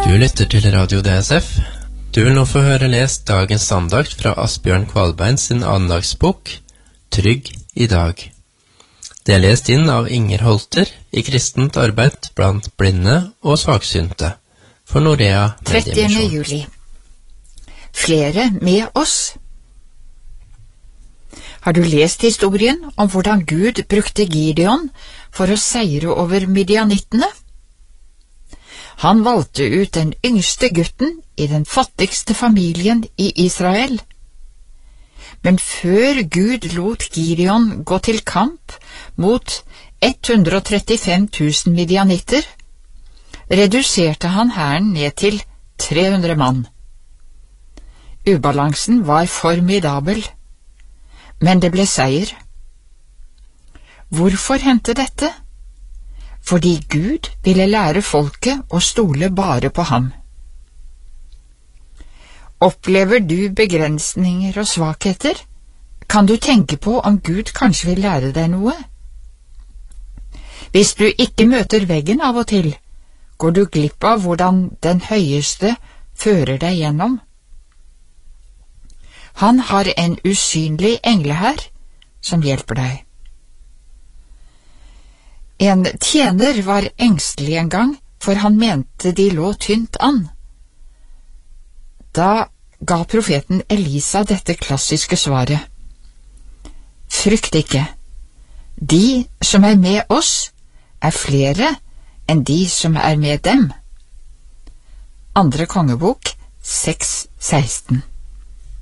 Du lytter til Radio DSF. Du vil nå få høre lest dagens andakt fra Asbjørn Kvalbein sin andagsbok, Trygg i dag. Det er lest inn av Inger Holter i kristent arbeid blant blinde og svaksynte for Norea 30. juli. Flere med oss. Har du lest historien om hvordan Gud brukte Gideon for å seire over midianittene? Han valgte ut den yngste gutten i den fattigste familien i Israel. Men før Gud lot Gideon gå til kamp mot 135 000 midianitter, reduserte han hæren ned til 300 mann. Ubalansen var formidabel, men det ble seier. Hvorfor hendte dette? Fordi Gud ville lære folket å stole bare på ham. Opplever du begrensninger og svakheter? Kan du tenke på om Gud kanskje vil lære deg noe? Hvis du ikke møter veggen av og til, går du glipp av hvordan den høyeste fører deg gjennom. Han har en usynlig englehær som hjelper deg. En tjener var engstelig en gang, for han mente de lå tynt an. Da ga profeten Elisa dette klassiske svaret: Frykt ikke, de som er med oss, er flere enn de som er med dem. 2. kongebok 6:16.